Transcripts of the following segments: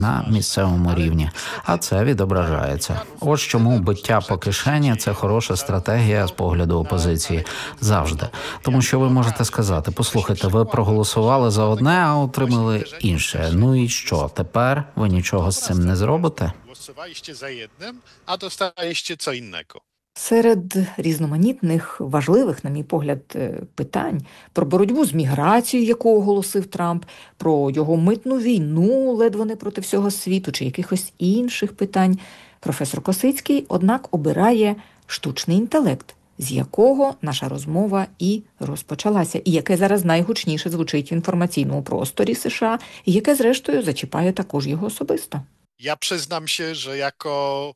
на місцевому рівні, а це відображається. Ось чому биття по кишені – це хороша стратегія з погляду опозиції. Завжди. Тому що ви можете сказати, послухайте, ви проголосували за одне, а отримали інше. Ну і що, тепер ви нічого з цим не зробите? Głosowaliście za jednym, a dostaliście co innego. Серед різноманітних, важливих, на мій погляд, питань про боротьбу з міграцією, яку оголосив Трамп, про його митну війну, ледве не проти всього світу, чи якихось інших питань, професор Косицький, однак, обирає штучний інтелект, з якого наша розмова і розпочалася, і яке зараз найгучніше звучить в інформаційному просторі США, і яке, зрештою, зачіпає також його особисто. Ja przyznam się, że jako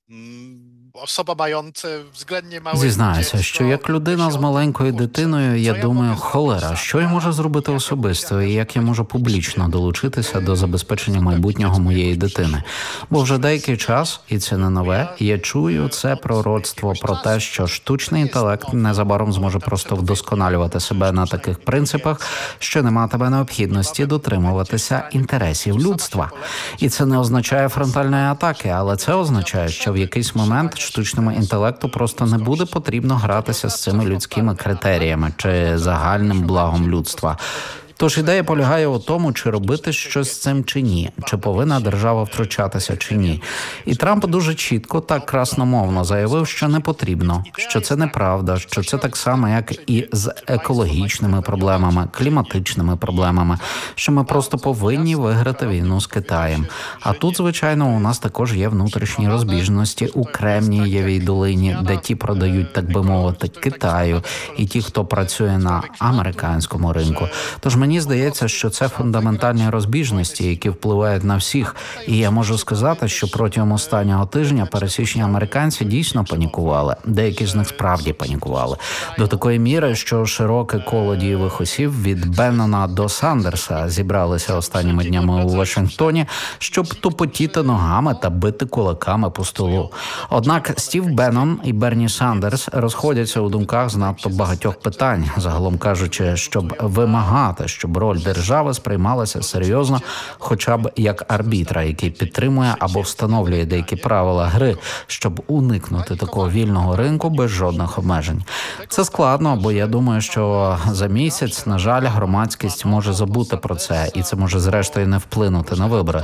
osoba mająca względnie małe Зізнаюся, що як людина з маленькою дитиною, я думаю, холера, що я можу зробити особисто і як я можу публічно долучитися до забезпечення майбутнього моєї дитини. Бо вже деякий час, і це не нове, я чую це пророцтво про те, що штучний інтелект незабаром зможе просто вдосконалювати себе на таких принципах, що не матиме необхідності дотримуватися інтересів людства. І це не означає фронтальної атаки, але це означає, що в якийсь момент штучному інтелекту просто не буде потрібно гратися з цими людськими критеріями чи загальним благом людства. Тож ідея полягає у тому, чи робити щось з цим чи ні, чи повинна держава втручатися чи ні. І Трамп дуже чітко, так красномовно заявив, що не потрібно, що це неправда, що це так само, як і з екологічними проблемами, кліматичними проблемами, що ми просто повинні виграти війну з Китаєм. А тут, звичайно, у нас також є внутрішні розбіжності у Кремнієвій долині, де ті продають, так би мовити, Китаю, і ті, хто працює на американському ринку. Тож мені здається, що це фундаментальні розбіжності, які впливають на всіх. І я можу сказати, що протягом останнього тижня пересічні американці дійсно панікували. Деякі з них справді панікували. До такої міри, що широке коло дієвих осіб від Беннона до Сандерса зібралися останніми днями у Вашингтоні, щоб тупотіти ногами та бити кулаками по столу. Однак Стів Беннон і Берні Сандерс розходяться у думках з надто багатьох питань, загалом кажучи, щоб вимагати, щоб роль держави сприймалася серйозно, хоча б як арбітра, який підтримує або встановлює деякі правила гри, щоб уникнути такого вільного ринку без жодних обмежень. Це складно, бо я думаю, що за місяць, на жаль, громадськість може забути про це, і це може зрештою не вплинути на вибори.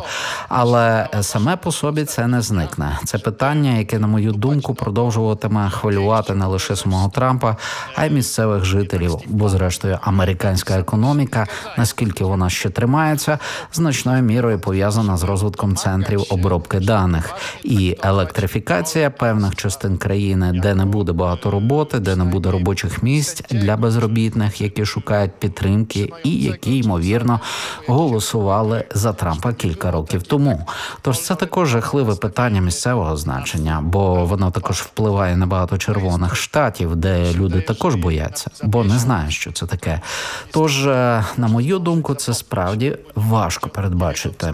Але саме по собі це не зникне. Це питання, яке, на мою думку, продовжуватиме хвилювати не лише самого Трампа, а й місцевих жителів, бо зрештою американська економіка, наскільки вона ще тримається, значною мірою пов'язана з розвитком центрів обробки даних. І електрифікація певних частин країни, де не буде багато роботи, де не буде робочих місць для безробітних, які шукають підтримки і які, ймовірно, голосували за Трампа кілька років тому. Тож це також жахливе питання місцевого значення, бо воно також впливає на багато червоних штатів, де люди також бояться, бо не знають, що це таке. Тож, на мою думку, це справді важко передбачити.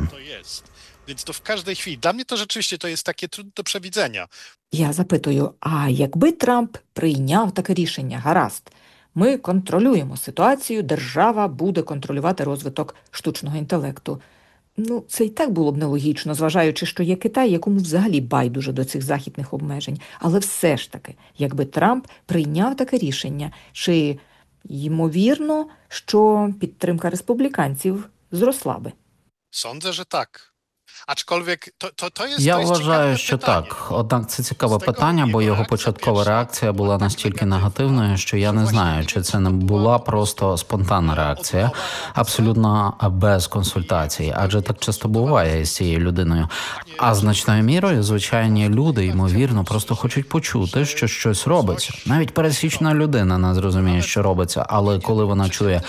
Więc to w każdej chwili. Dla mnie to rzeczywiście to jest takie trudne do przewidzenia. Я запитую, а якби Трамп прийняв таке рішення, гаразд, ми контролюємо ситуацію, держава буде контролювати розвиток штучного інтелекту. Ну, це і так було б нелогічно, зважаючи, що є Китай, якому взагалі байдуже до цих західних обмежень. Але все ж таки, якби Трамп прийняв таке рішення, чи ймовірно, що підтримка республіканців зросла би? Sądzę, że tak. Aczkolwiek to jest Я to jest вважаю, ciekawe що pytanie. так. Однак це цікаве питання, бо його початкова реакція була настільки негативною, що я не знаю, чи це не була просто спонтанна реакція, абсолютно без консультацій, адже так часто буває із цією людиною. А значною мірою звичайні люди, ймовірно, просто хочуть почути, що щось робиться. Навіть пересічна людина не зрозуміє, що робиться, але коли вона чує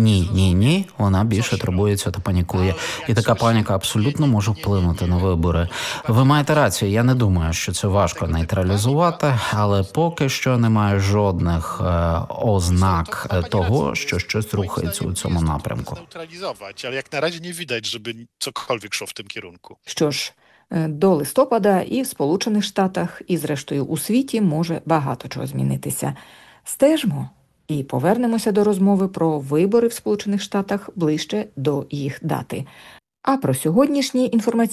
«ні», вона більше турбується та панікує. І така паніка абсолютно може вплинути на вибори. Ви маєте рацію, я не думаю, що це важко нейтралізувати, але поки що немає жодних ознак того, що щось рухається у цьому напрямку. Neutralizować, ale jak na razie nie widać, żeby cokolwiek szło w tym kierunku. Що ж, до листопада і в Сполучених Штатах, і зрештою у світі може багато чого змінитися. Стежмо і повернемося до розмови про вибори в Сполучених Штатах ближче до їх дати. А про сьогоднішній інформаційний